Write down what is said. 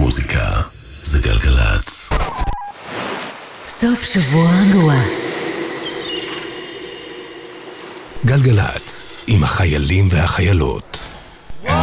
המוזיקה זה גלגלצ. סוף שבוע רגוע. גלגלצ עם החיילים והחיילות.